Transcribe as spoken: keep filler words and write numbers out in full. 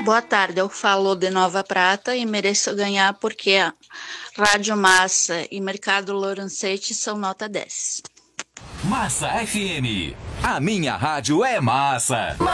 Boa tarde, eu falo de Nova Prata e mereço ganhar porque a Rádio Massa e Mercado Lorenzetti são nota dez. Massa F M. A minha rádio é massa.